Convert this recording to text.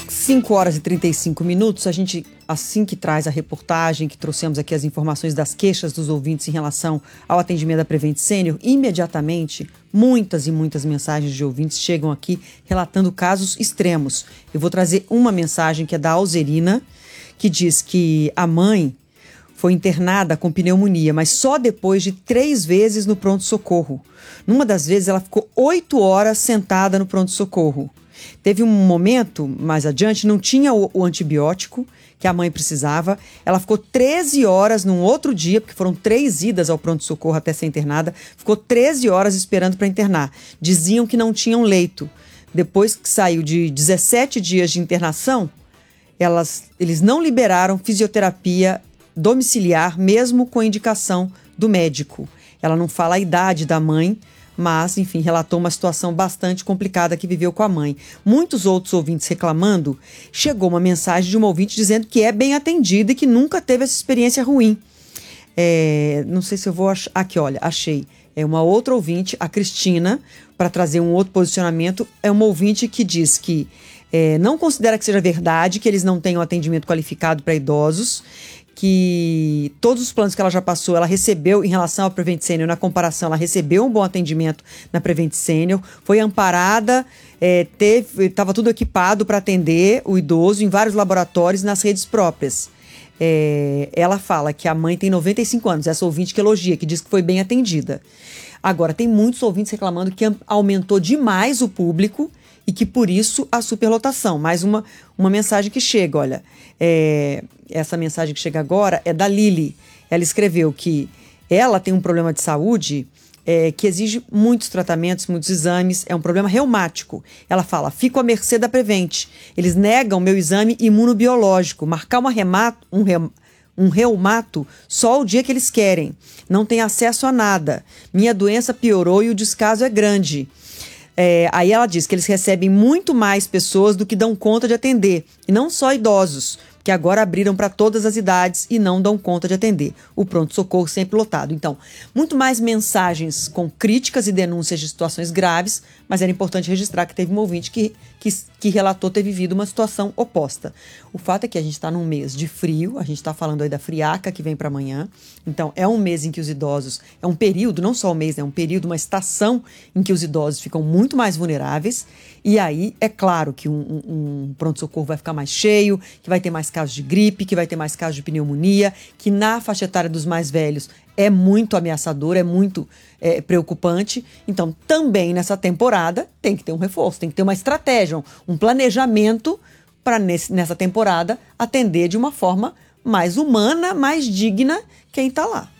5h35, a gente, assim que traz a reportagem, que trouxemos aqui as informações das queixas dos ouvintes em relação ao atendimento da Prevent Senior, imediatamente, muitas e muitas mensagens de ouvintes chegam aqui relatando casos extremos. Eu vou trazer uma mensagem que é da Alzerina, que diz que a mãe foi internada com pneumonia, mas só depois de 3 vezes no pronto-socorro. Numa das vezes, ela ficou 8 horas sentada no pronto-socorro. Teve um momento, mais adiante, não tinha o antibiótico que a mãe precisava. Ela ficou 13 horas num outro dia, porque foram 3 idas ao pronto-socorro até ser internada. Ficou 13 horas esperando para internar. Diziam que não tinham leito. Depois que saiu de 17 dias de internação, eles não liberaram fisioterapia domiciliar, mesmo com indicação do médico. Ela não fala a idade da mãe, mas, enfim, relatou uma situação bastante complicada que viveu com a mãe. Muitos outros ouvintes reclamando. Chegou uma mensagem de uma ouvinte dizendo que é bem atendida e que nunca teve essa experiência ruim. Não sei se eu vou achar. Aqui, olha, achei. É uma outra ouvinte, a Cristina, para trazer um outro posicionamento. É uma ouvinte que diz que não considera que seja verdade que eles não tenham atendimento qualificado para idosos, que todos os planos que ela já passou, ela recebeu em relação ao Prevent Senior, na comparação, ela recebeu um bom atendimento na Prevent Senior, foi amparada, estava tudo equipado para atender o idoso em vários laboratórios nas redes próprias. Ela fala que a mãe tem 95 anos, essa ouvinte que elogia, que diz que foi bem atendida. Agora, tem muitos ouvintes reclamando que aumentou demais o público e que por isso a superlotação. Mais uma mensagem que chega, olha, essa mensagem que chega agora é da Lili. Ela escreveu que ela tem um problema de saúde que exige muitos tratamentos, muitos exames, é um problema reumático. Ela fala, fico à mercê da Prevent. Eles negam meu exame imunobiológico, marcar um reumato só o dia que eles querem. Não tem acesso a nada. Minha doença piorou e o descaso é grande. Aí ela diz que eles recebem muito mais pessoas do que dão conta de atender. E não só idosos, que agora abriram para todas as idades e não dão conta de atender. O pronto-socorro sempre lotado. Então, muito mais mensagens com críticas e denúncias de situações graves, mas era importante registrar que teve um ouvinte que relatou ter vivido uma situação oposta. O fato é que a gente está num mês de frio, a gente está falando aí da friaca que vem para amanhã. Então, é um mês em que os idosos, é um período, não só um mês, é um período, uma estação em que os idosos ficam muito mais vulneráveis. E aí, é claro que um pronto-socorro vai ficar mais cheio, que vai ter mais casos de gripe, que vai ter mais casos de pneumonia, que na faixa etária dos mais velhos é muito ameaçador, é muito preocupante. Então, também nessa temporada, tem que ter um reforço, tem que ter uma estratégia, um planejamento para nessa temporada atender de uma forma mais humana, mais digna quem está lá.